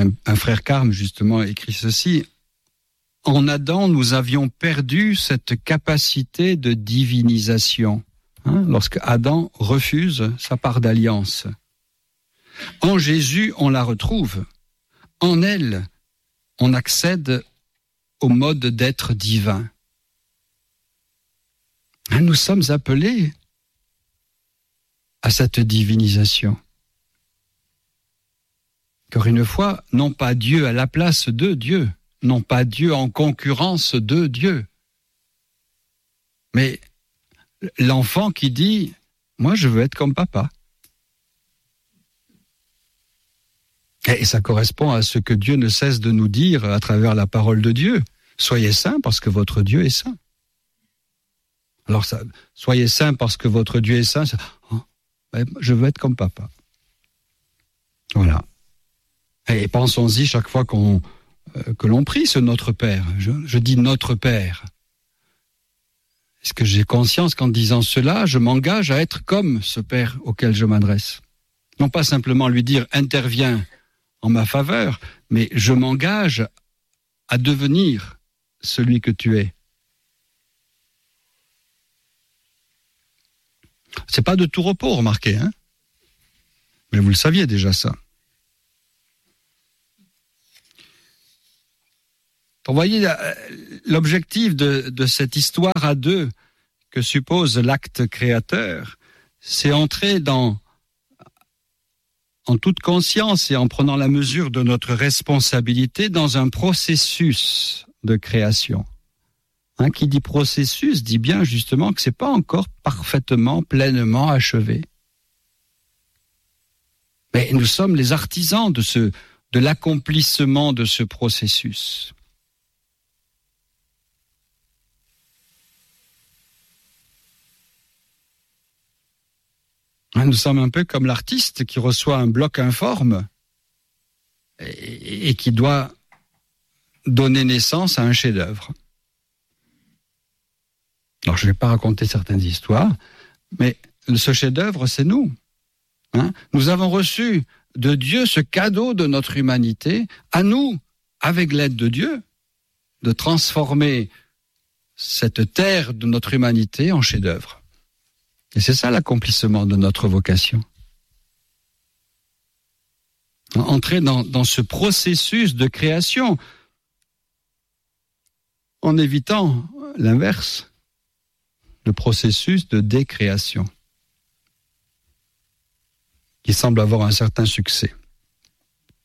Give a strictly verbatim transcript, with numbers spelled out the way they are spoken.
Un, un frère Carme, justement, écrit ceci. En Adam, nous avions perdu cette capacité de divinisation, hein, lorsque Adam refuse sa part d'alliance. En Jésus, on la retrouve. En elle, on accède au mode d'être divin. Nous sommes appelés à cette divinisation. Encore une fois, non pas Dieu à la place de Dieu, non pas Dieu en concurrence de Dieu, mais l'enfant qui dit « Moi, je veux être comme papa ». Et ça correspond à ce que Dieu ne cesse de nous dire à travers la parole de Dieu. Soyez saints parce que votre Dieu est saint. Alors, ça, soyez saints parce que votre Dieu est saint. Ça, oh, ben, je veux être comme papa. Voilà. Et pensons-y chaque fois qu'on, euh, que l'on prie ce Notre Père. Je, je dis Notre Père. Est-ce que j'ai conscience qu'en disant cela, je m'engage à être comme ce Père auquel je m'adresse? Non pas simplement lui dire « interviens » en ma faveur, mais je m'engage à devenir celui que tu es. C'est pas de tout repos, remarquez, hein? Mais vous le saviez déjà, ça. Vous voyez, l'objectif de, de cette histoire à deux que suppose l'acte créateur, c'est entrer dans en toute conscience et en prenant la mesure de notre responsabilité dans un processus de création. Hein, qui dit processus dit bien justement que c'est pas encore parfaitement, pleinement achevé. Mais nous sommes les artisans de ce, de l'accomplissement de ce processus. Nous sommes un peu comme l'artiste qui reçoit un bloc informe et, et qui doit donner naissance à un chef-d'œuvre. Alors, je ne vais pas raconter certaines histoires, mais ce chef-d'œuvre, c'est nous. Hein? Nous avons reçu de Dieu ce cadeau de notre humanité, à nous, avec l'aide de Dieu, de transformer cette terre de notre humanité en chef-d'œuvre. Et c'est ça l'accomplissement de notre vocation. Entrer dans, dans ce processus de création en évitant l'inverse, le processus de décréation, qui semble avoir un certain succès.